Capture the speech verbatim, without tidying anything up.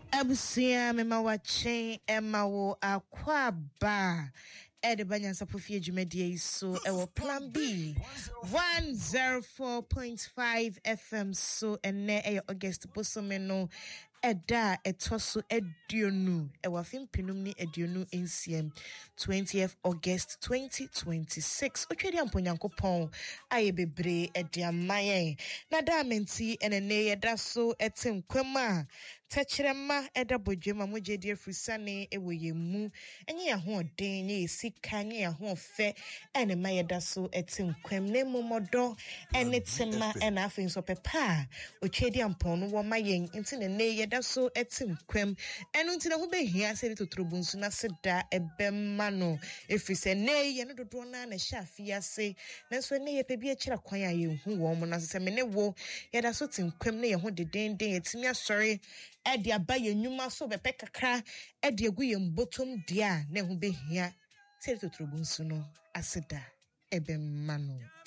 Abusia mema wachen ema wo akwaba Ede banyansa pofie dwumadie iso ewo plan B one oh four point five F M so ene e August bosome no eda etoso eduonu ewa fimpinum ni eduonu nsiem twentieth August twenty twenty-six otwedi amponyankopon aye bebre ede amaye na da menti enene yeda so etim kwama techrema eda bodwema mogedie frusane ewo yemu enye ya ho den nye sika nye ya ho fe ene mayeda so etim kwam ne momodo ene tema ena afin so pepa otwedi ampon no wo mayen nti ne ne yeda so etim kwam enu nti ne ho behia se totrobunsu na seda ebemma no efrise ne ye no dodo na na hyafi ase nanso ne ye pebi akira kwan aye hu wo mo na se me ne wo yeda so tim kwam ne ye ho dedenden etimi asori edi abaye nyuma so bepe kakra edi egu ye mbotom dia ne ho behia se totrobunsu no aseda ebemma no